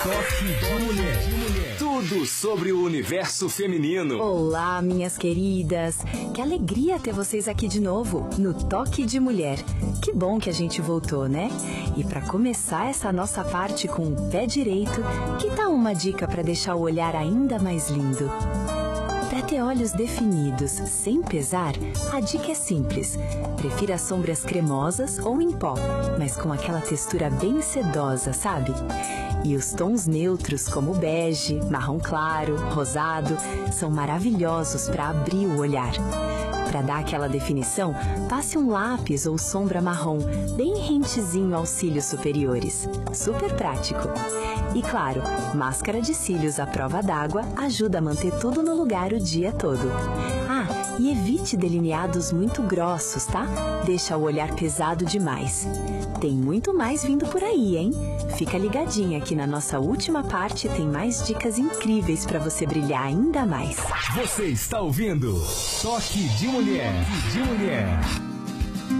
Toque de Mulher. Tudo sobre o universo feminino. Olá, minhas queridas. Que alegria ter vocês aqui de novo no Toque de Mulher. Que bom que a gente voltou, né? E para começar essa nossa parte com o pé direito, que tal uma dica para deixar o olhar ainda mais lindo? Para ter olhos definidos sem pesar, a dica é simples. Prefira sombras cremosas ou em pó, mas com aquela textura bem sedosa, sabe? E os tons neutros como bege, marrom claro, rosado, são maravilhosos para abrir o olhar. Para dar aquela definição, passe um lápis ou sombra marrom bem rentezinho aos cílios superiores. Super prático! E claro, máscara de cílios à prova d'água ajuda a manter tudo no lugar o dia todo. Ah, e evite delineados muito grossos, tá? Deixa o olhar pesado demais. Tem muito mais vindo por aí, hein? Fica ligadinha que na nossa última parte tem mais dicas incríveis para você brilhar ainda mais. Você está ouvindo Toque de Mulher.